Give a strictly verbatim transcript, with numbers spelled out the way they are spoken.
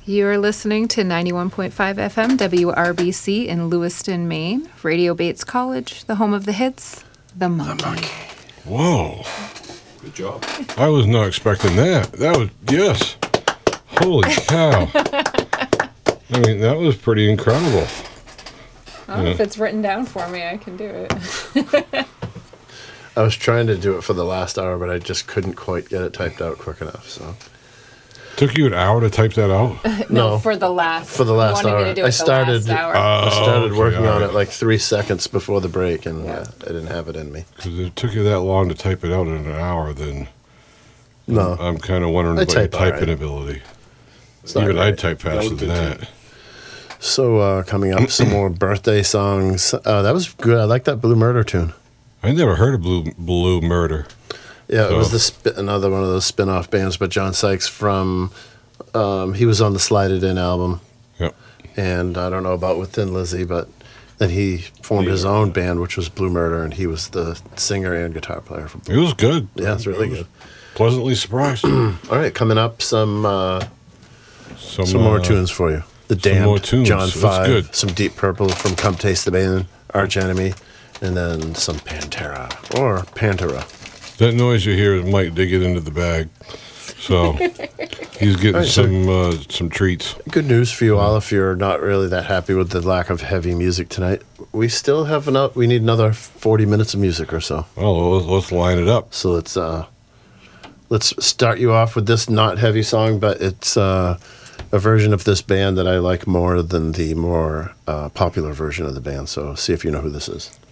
You're listening to ninety-one point five F M W R B C in Lewiston, Maine. Radio Bates College, the home of the hits, The Monkey. The Monkey. Whoa. Good job. I was not expecting that. That was, yes. Holy cow. I mean, that was pretty incredible. Well, yeah. If it's written down for me, I can do it. I was trying to do it for the last hour, but I just couldn't quite get it typed out quick enough, so... Took you an hour to type that out? no, no, for the last. For the last hour. Me to do I it started. The last hour. Uh, I started okay, working on right. it like three seconds before the break, and yeah. uh, I didn't have it in me. Because it took you that long to type it out in an hour, then no, I'm kind of wondering I about your type all typing right. ability. It's not Even right. I'd type faster than that. So uh, coming up, some more birthday songs. Uh, that was good. I like that Blue Murder tune. I never heard of Blue Blue Murder. Yeah, So- it was the sp- another one of those spin-off bands, but John Sykes from. Um, he was on the Slide It In album. Yep. And I don't know about with Thin Lizzy, but then he formed his own band, which was Blue Murder, and he was the singer and guitar player for Blue It was good. Yeah, it's really I was good. Pleasantly surprised. All right, coming up, some uh, Some, some more uh, tunes for you. The some Damned, more tunes. John That's Five, good. some Deep Purple from Come Taste the Band, Arch Enemy, and then some Pantera, or Pantera. That noise you hear is Mike digging into the bag. So he's getting right, so- some uh, some treats. Good news for you all if you're not really that happy with the lack of heavy music tonight. We still have enough, we need another forty minutes of music or so. Well, let's, let's line it up. So let's uh, let's start you off with this not heavy song, but it's uh, a version of this band that I like more than the more uh, popular version of the band. So see if you know who this is.